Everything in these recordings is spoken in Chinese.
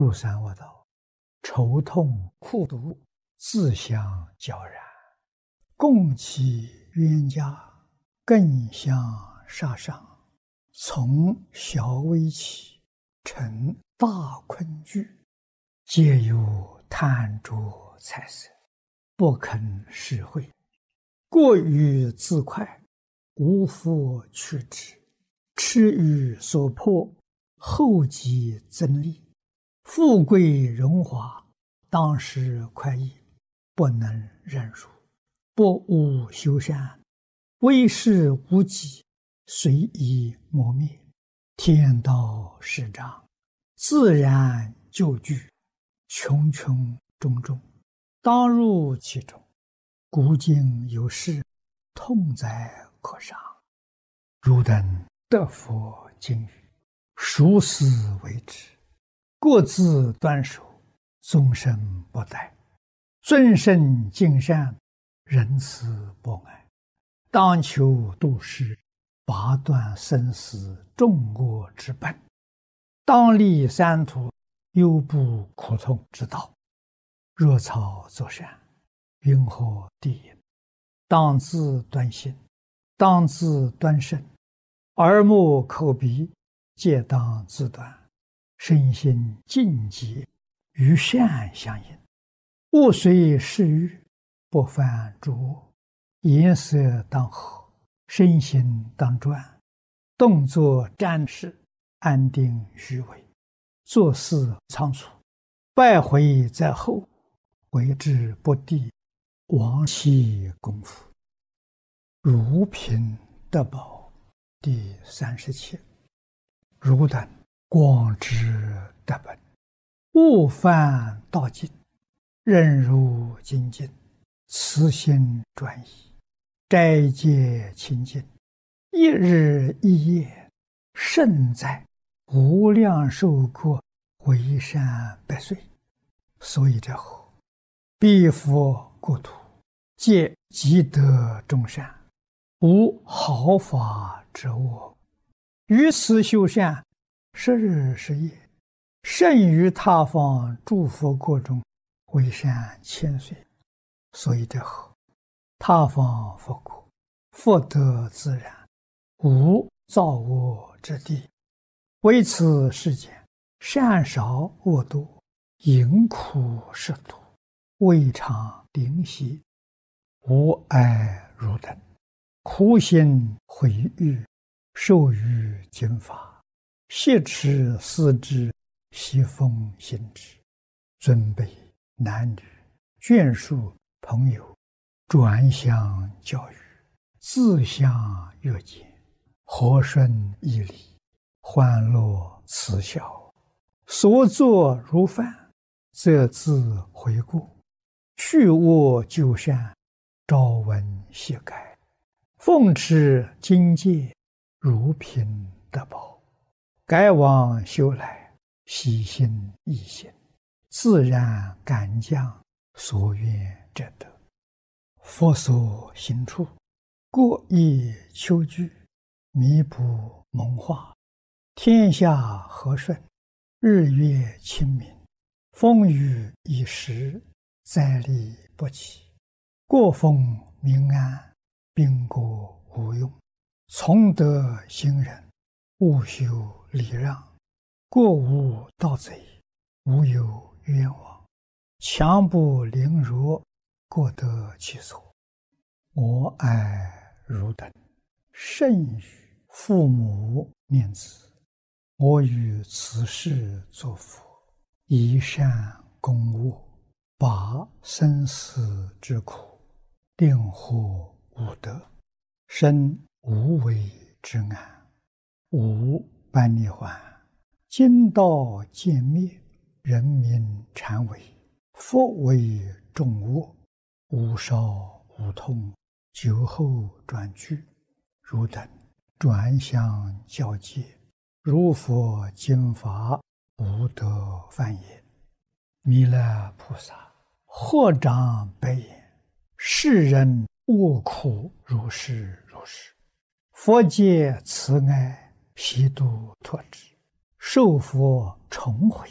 入三恶道，愁痛苦毒，自相交然，共起冤家，更相杀伤，从小危起，成大困局，皆有贪着财色，不肯施惠，过于自快，无复取之，痴于所迫，后继增利，富贵荣华，当时快意，不能忍辱，不务修善，为事无己，随意磨灭，天道始长，自然就具，穷穷种种，当入其中，古今有事，痛哉可伤。汝等得佛经语，熟思为之，各自端守，终身不殆，尊圣敬善，仁慈博爱，当求度世，拔断生死众恶之本，当立三途，忧怖苦痛之道。若草作善，云何地也？当自端心，当自端身，耳目口鼻皆当自端，身心净洁，与善相应，勿随世欲，不犯诸恶，颜色当和，身心当专，动作瞻视，安定虚伪，做事仓促，败毁在后，为之不第，亡其功夫。如贫得宝第37。汝等广知得本，勿犯道境，任如精进，慈心专一，斋戒清净，一日一夜，胜在无量寿过，为善百岁。所以者何？彼佛国土，皆积德众善，无毫发之恶，于此修善，10日10夜，胜于他方诸佛国中，为善千岁。所以者何？他方佛国，福德自然，无造恶之地，为此世间善少恶多，淫苦食毒，未尝灵犀，无碍汝等，苦心毁誉，受于经法，挟持思之，习奉行之，尊卑男女眷属朋友，转相教育，自相约见，和顺义理，欢乐慈孝，所作如犯，则自悔过，去恶就善，朝闻夕改，奉持经戒，如贫得宝，改往修来，喜心易行，自然感将，所愿者得。佛所行处，过亦求居，弥补蒙化，天下和顺，日月清明，风雨已时，灾利不起，国风民安，兵国无用，从德行仁，务修礼让，国无盗贼，无有冤枉，强不凌弱，各得其所。我爱汝等，甚于父母念子，我于此世作佛，以善攻恶，拔生死之苦，令获无得，生无为之安，无般涅槃，经道渐灭，人民禅为，佛为众恶，无少无痛，久后转去，汝等转相教戒，如佛经法，无得犯也。弥勒菩萨合掌白言：世人恶苦如是如是，佛界慈爱，悉度脱之，受佛重回，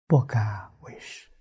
不敢为师。